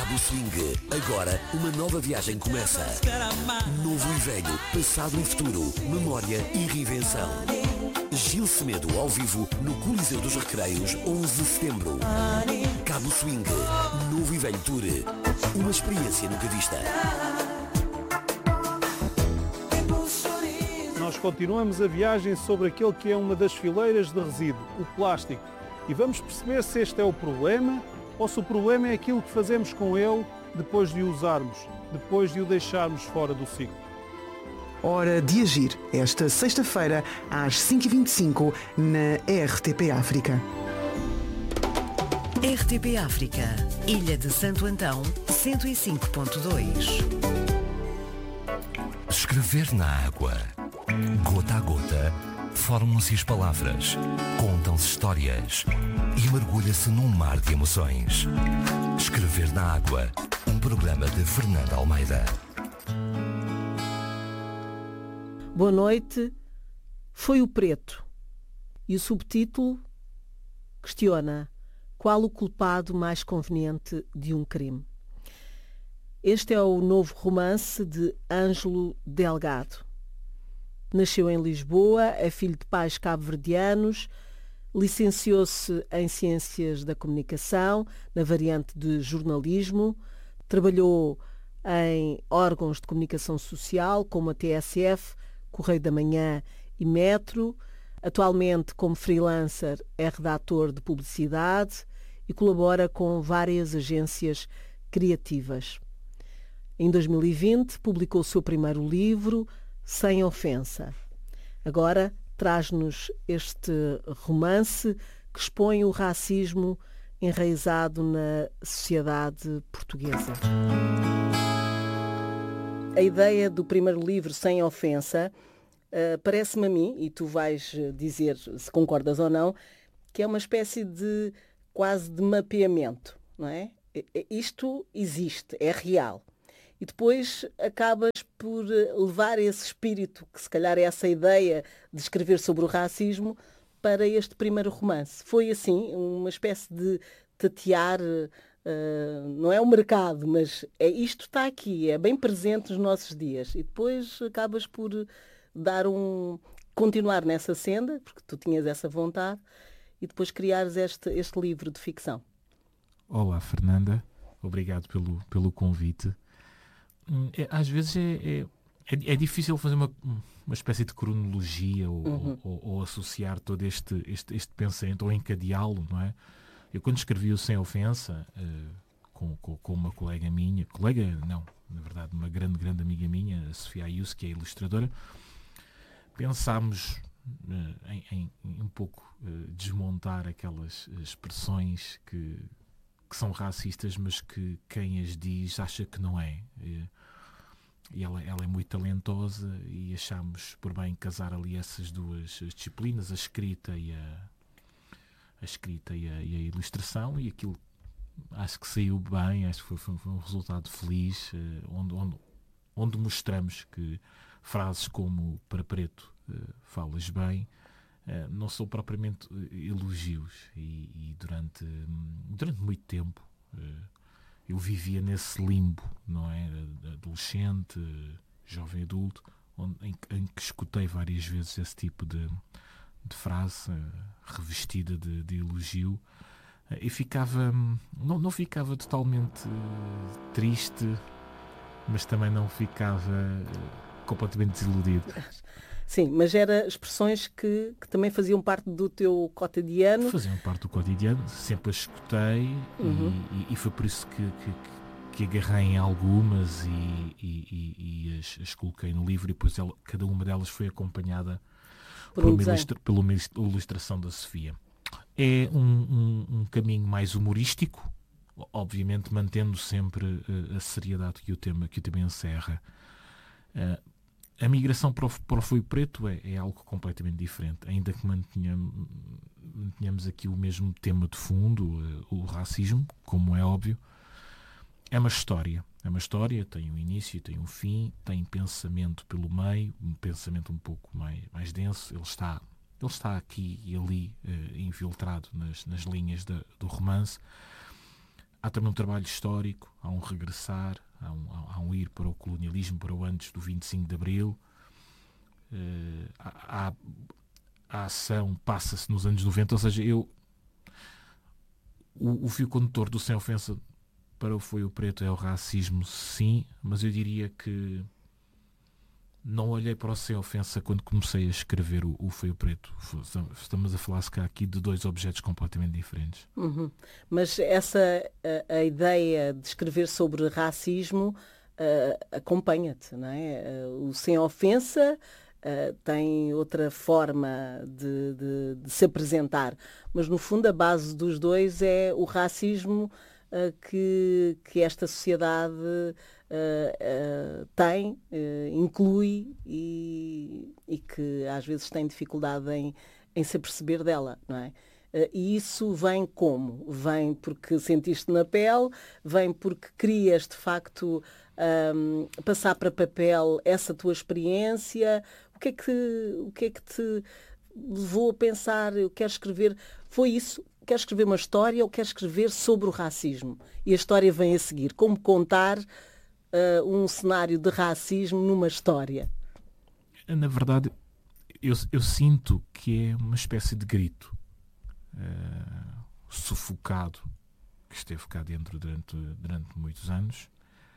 Cabo Swing. Agora uma nova viagem começa. Novo e velho, passado e futuro, memória e reinvenção. Gil Semedo ao vivo no Coliseu dos Recreios, 11 de setembro. Cabo Swing, novo e velho tour. Uma experiência nunca vista. Nós continuamos a viagem sobre aquele que é uma das fileiras de resíduo, o plástico. E vamos perceber se este é o problema ou se o problema é aquilo que fazemos com ele depois de o usarmos, depois de o deixarmos fora do ciclo. Hora de Agir, esta sexta-feira, às 5h25, na RTP África. RTP África, Ilha de Santo Antão, 105.2. Escrever na água. Gota a gota, formam-se as palavras, contam-se histórias e mergulha-se num mar de emoções. Escrever na água, um programa de Fernanda Almeida. Boa noite. Foi o preto. E o subtítulo questiona: qual o culpado mais conveniente de um crime? Este é o novo romance de Ângelo Delgado. Nasceu em Lisboa, é filho de pais cabo-verdianos, licenciou-se em Ciências da Comunicação, na variante de jornalismo, trabalhou em órgãos de comunicação social, como a TSF, Correio da Manhã e Metro. Atualmente, como freelancer, é redator de publicidade e colabora com várias agências criativas. Em 2020, publicou o seu primeiro livro, Sem Ofensa. Agora traz-nos este romance que expõe o racismo enraizado na sociedade portuguesa. A ideia do primeiro livro, Sem Ofensa, parece-me a mim, e tu vais dizer se concordas ou não, que é uma espécie de quase de mapeamento, não é? Isto existe, é real. E depois acabas por levar esse espírito, que se calhar é essa ideia de escrever sobre o racismo, para este primeiro romance. Foi assim, uma espécie de tatear, não é o mercado, mas isto está aqui, é bem presente nos nossos dias. E depois acabas por continuar nessa senda, porque tu tinhas essa vontade, e depois criares este livro de ficção. Olá, Fernanda. Obrigado pelo convite. Às vezes é difícil fazer uma espécie de cronologia ou associar todo este pensamento ou encadeá-lo, não é? Eu, quando escrevi o Sem Ofensa, com uma colega minha, na verdade uma grande amiga minha, a Sofia Ayuso, que é ilustradora, pensámos em um pouco desmontar aquelas expressões que são racistas, mas que quem as diz acha que não é. E ela é muito talentosa e achámos por bem casar ali essas duas disciplinas, a escrita e a ilustração, e aquilo acho que saiu bem, acho que foi um resultado feliz, onde mostramos que frases como "para preto falas bem" não são propriamente elogios, e durante muito tempo eu vivia nesse limbo, não é? Adolescente, jovem adulto, em que escutei várias vezes esse tipo de frase revestida de elogio, e não ficava totalmente triste, mas também não ficava completamente desiludido. Sim, mas eram expressões que também faziam parte do teu cotidiano. Faziam parte do cotidiano, sempre as escutei, e foi por isso que agarrei em algumas e as coloquei no livro, e depois cada uma delas foi acompanhada por uma ilustração da Sofia. É um caminho mais humorístico, obviamente mantendo sempre a seriedade que o tema encerra. A migração para o Foi Preto é algo completamente diferente, ainda que mantenhamos aqui o mesmo tema de fundo, o racismo, como é óbvio. É uma história, tem um início, tem um fim, tem pensamento pelo meio, um pensamento um pouco mais denso. Ele está aqui e ali infiltrado nas linhas do romance. há também um trabalho histórico, há um regressar, há um ir para o colonialismo, para o antes do 25 de Abril. A ação passa-se nos anos 90, ou seja, o fio condutor do Sem Ofensa para o Foi o Preto é o racismo, sim, mas eu diria que não olhei para o Sem Ofensa quando comecei a escrever o Foi o Preto. Estamos a falar, se calhar, aqui de dois objetos completamente diferentes. Uhum. Mas a ideia de escrever sobre racismo acompanha-te, não é? O Sem Ofensa tem outra forma de se apresentar, mas no fundo a base dos dois é o racismo que esta sociedade tem, inclui e que às vezes tem dificuldade em se aperceber dela, não é? E isso vem como? Vem porque sentiste na pele, vem porque querias de facto passar para papel essa tua experiência. O que é que te levou a pensar, eu quero escrever, foi isso? Quero escrever uma história ou quero escrever sobre o racismo? E a história vem a seguir. Como contar um cenário de racismo numa história? Na verdade, eu sinto que é uma espécie de grito sufocado que esteve cá dentro durante muitos anos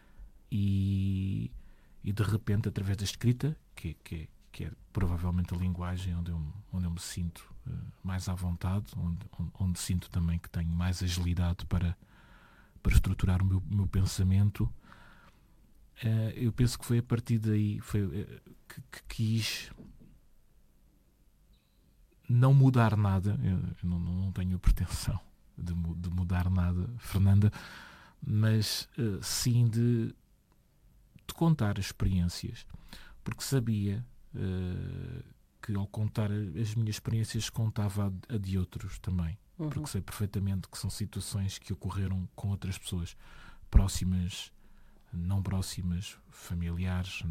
e de repente, através da escrita, que é provavelmente a linguagem onde eu me sinto mais à vontade, onde sinto também que tenho mais agilidade para estruturar o meu pensamento, eu penso que foi a partir daí que quis não mudar nada. Eu não tenho a pretensão de mudar nada, Fernanda, mas sim de contar experiências, porque sabia que ao contar as minhas experiências contava a de outros também, porque sei perfeitamente que são situações que ocorreram com outras pessoas próximas, não próximas, familiares,